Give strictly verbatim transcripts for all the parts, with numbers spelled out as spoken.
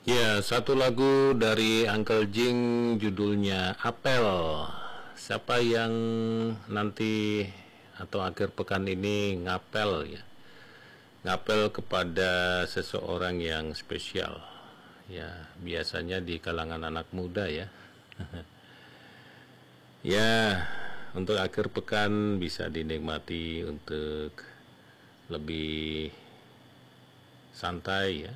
Ya, satu lagu dari Uncle Jing judulnya Apel. Siapa yang nanti atau akhir pekan ini ngapel ya? Ngapel kepada seseorang yang spesial. Ya, biasanya di kalangan anak muda ya. Ya, untuk akhir pekan bisa dinikmati untuk lebih santai ya.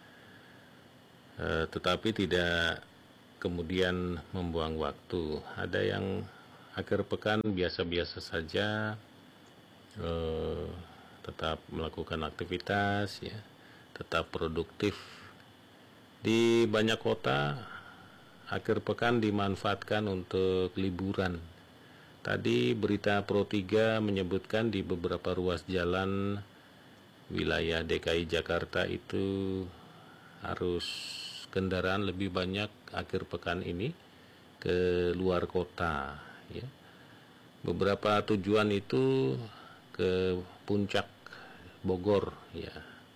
Uh, tetapi tidak kemudian membuang waktu. Ada yang akhir pekan biasa-biasa saja, uh, tetap melakukan aktivitas, ya, tetap produktif. Di banyak kota, akhir pekan dimanfaatkan untuk liburan. Tadi berita Pro tiga menyebutkan di beberapa ruas jalan wilayah D K I Jakarta itu harus kendaraan lebih banyak akhir pekan ini ke luar kota ya. Beberapa tujuan itu ke puncak Bogor ya,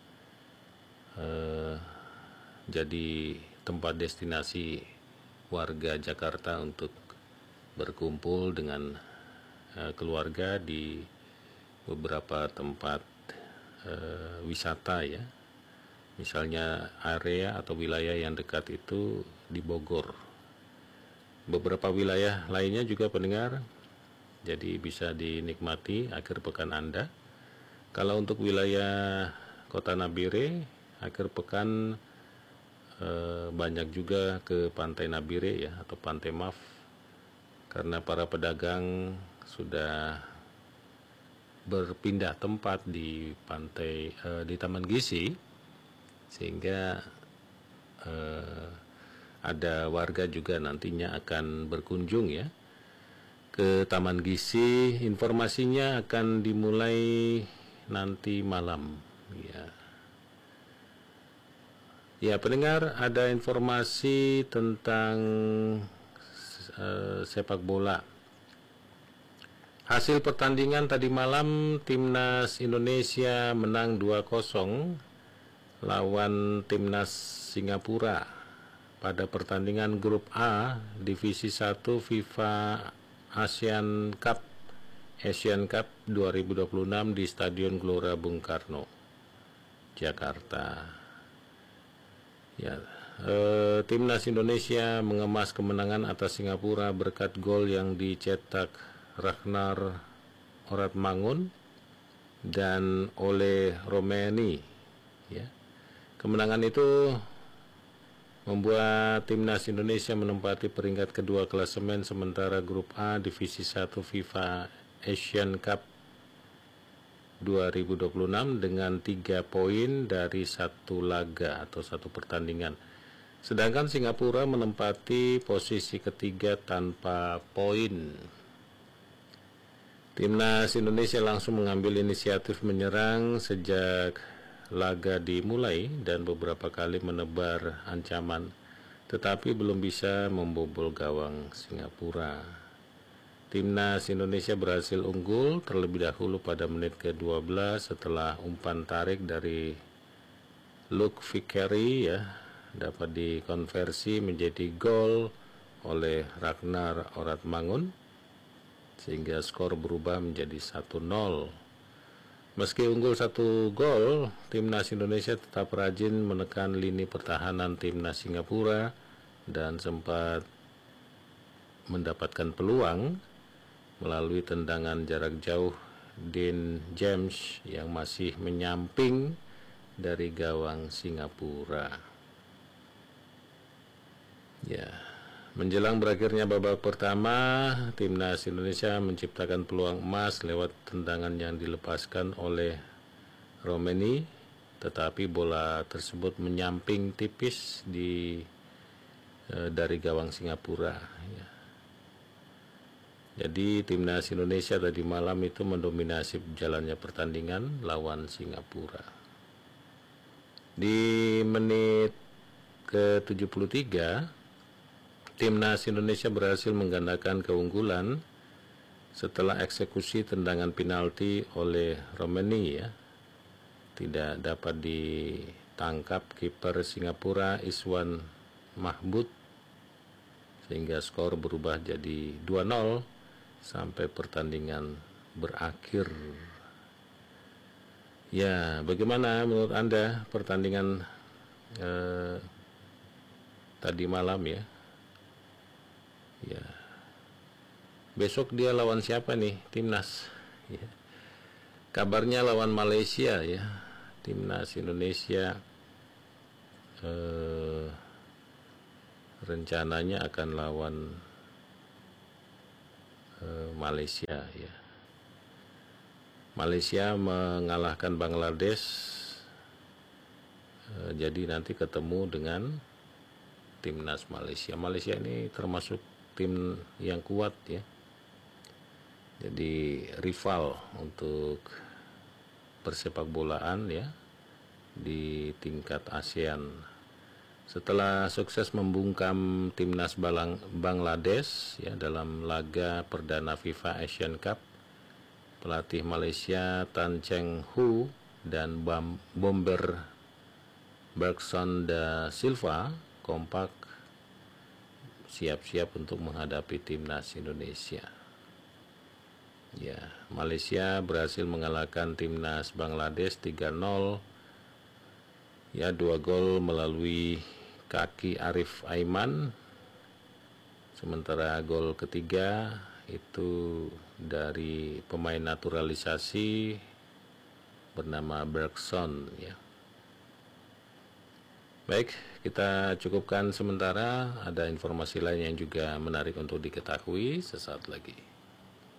eh, jadi tempat destinasi warga Jakarta untuk berkumpul dengan eh, keluarga di beberapa tempat eh, wisata ya. Misalnya area atau wilayah yang dekat itu di Bogor. Beberapa wilayah lainnya juga pendengar, jadi bisa dinikmati akhir pekan Anda. Kalau untuk wilayah Kota Nabire, akhir pekan eh, banyak juga ke Pantai Nabire ya, atau Pantai Maf, karena para pedagang sudah berpindah tempat di pantai eh, di Taman Gizi, sehingga eh, ada warga juga nantinya akan berkunjung ya ke Taman Gizi. Informasinya akan dimulai nanti malam ya. Ya pendengar, ada informasi tentang eh, sepak bola. Hasil pertandingan tadi malam, Timnas Indonesia menang dua kosong lawan Timnas Singapura pada pertandingan grup A divisi satu FIFA Asian Cup Asian Cup dua ribu dua puluh enam di Stadion Gelora Bung Karno, Jakarta. Ya, eh, Timnas Indonesia mengemas kemenangan atas Singapura berkat gol yang dicetak Ragnar Oratmangun dan Ole Romeni ya. Kemenangan itu membuat Timnas Indonesia menempati peringkat kedua klasemen sementara grup A divisi satu FIFA Asian Cup dua ribu dua puluh enam dengan tiga poin dari satu laga atau satu pertandingan. Sedangkan Singapura menempati posisi ketiga tanpa poin. Timnas Indonesia langsung mengambil inisiatif menyerang sejak laga dimulai dan beberapa kali menebar ancaman, tetapi belum bisa membobol gawang Singapura. Timnas Indonesia berhasil unggul terlebih dahulu pada menit ke dua belas setelah umpan tarik dari Luke Vickery ya, dapat dikonversi menjadi gol oleh Ragnar Oratmangun sehingga skor berubah menjadi satu nol. Meski unggul satu gol, Timnas Indonesia tetap rajin menekan lini pertahanan Timnas Singapura dan sempat mendapatkan peluang melalui tendangan jarak jauh Dean James yang masih menyamping dari gawang Singapura. Ya, menjelang berakhirnya babak pertama, Timnas Indonesia menciptakan peluang emas lewat tendangan yang dilepaskan oleh Romeni, tetapi bola tersebut menyamping tipis di eh, dari gawang Singapura. Ya. Jadi Timnas Indonesia tadi malam itu mendominasi jalannya pertandingan lawan Singapura. Di menit ke tujuh puluh tiga, Timnas Indonesia berhasil menggandakan keunggulan setelah eksekusi tendangan penalti oleh Romeni ya. Tidak dapat di tangkap kiper Singapura Iswan Mahmud sehingga skor berubah jadi dua nol sampai pertandingan berakhir. Ya, bagaimana menurut Anda pertandingan eh, tadi malam ya? Ya. Besok dia lawan siapa nih? Timnas. Ya. Kabarnya lawan Malaysia ya. Timnas Indonesia eh, rencananya akan lawan eh, Malaysia ya. Malaysia mengalahkan Bangladesh, eh, jadi nanti ketemu dengan timnas Malaysia. Malaysia ini termasuk tim yang kuat ya, jadi rival untuk persepak bolaan ya di tingkat ASEAN. Setelah sukses membungkam timnas Bangladesh ya dalam laga perdana FIFA Asian Cup, pelatih Malaysia Tan Cheng Hu dan bomber Bergson da Silva kompak siap-siap untuk menghadapi timnas Indonesia. Ya, Malaysia berhasil mengalahkan timnas Bangladesh tiga nol. Ya, dua gol melalui kaki Arif Aiman. Sementara gol ketiga itu dari pemain naturalisasi bernama Bergson ya. Baik, kita cukupkan sementara. Ada informasi lain yang juga menarik untuk diketahui sesaat lagi.